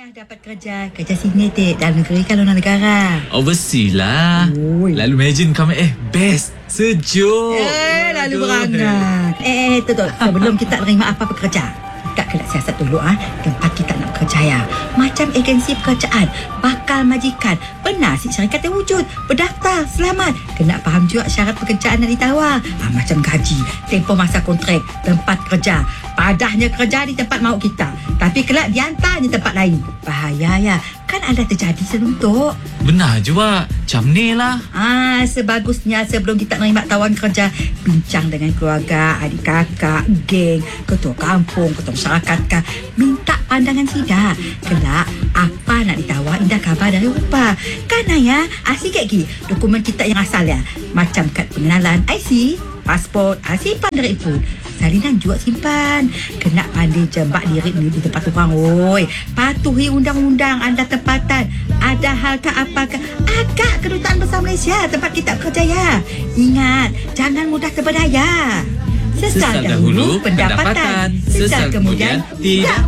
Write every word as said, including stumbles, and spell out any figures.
tengah dapat kerja, kerja sini dek, dalam negeri ke luar negara? Overseas lah. Oi. Lalu imagine kami eh best, sejuk. Eh, lalu Aduh. berangan. Eh, eh, tu tu. Sebelum kita terima apa-apa kerja, kita kena siasat dulu ah tempat kita nak kerja ya. Macam agensi pekerjaan, bakal majikan, benar si syarikat terwujud, berdaftar, selamat. Kena faham juga syarat pekerjaan yang ditawar. Ah, macam gaji, tempoh masa kontrak, tempat kerja, padahnya kerja di tempat mahu kita, tapi kelak diantarnya tempat lain. Bahaya ya. Kan ada terjadi sebelum tu. Benar juga. Macam ni lah. Ah, sebagusnya sebelum kita menerima tawaran kerja, bincang dengan keluarga, adik kakak, geng, ketua kampung, ketua masyarakat kah, minta pandangan sida. Kelak apa nak ditawar, indah khabar dari rupa. Kan ya, asyik lagi dokumen kita yang asal ya. Macam kad pengenalan, I C, pasport, ah, simpan dari pun. Salinan juga simpan. Kena pandai jembak diri ni di tempat orang. Oi, patuhi undang-undang anda tempatan. Ada hal ke apakah agak Kedutaan Besar Malaysia tempat kita bekerja ya. Ingat, jangan mudah terberdaya. Sesal dahulu pendapatan, sesal kemudian tidak